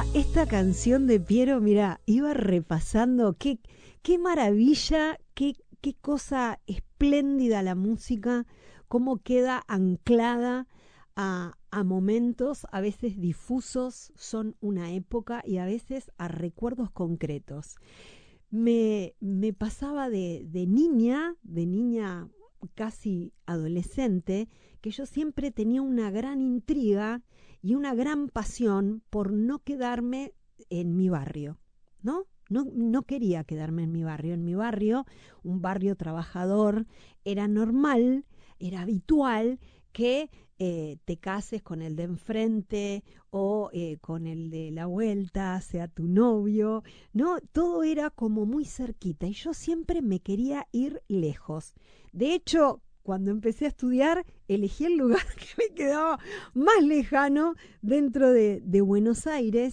Esta canción de Piero, mira, iba repasando, qué maravilla, qué cosa espléndida la música, cómo queda anclada a momentos a veces difusos, son una época y a veces a recuerdos concretos. Me pasaba de niña casi adolescente, que yo siempre tenía una gran intriga y una gran pasión por no quedarme en mi barrio, ¿no? No quería quedarme en mi barrio. En mi barrio, un barrio trabajador, era normal, era habitual que te cases con el de enfrente o con el de la vuelta, sea tu novio, ¿no? Todo era como muy cerquita y yo siempre me quería ir lejos. De hecho, cuando empecé a estudiar, elegí el lugar que me quedaba más lejano dentro de Buenos Aires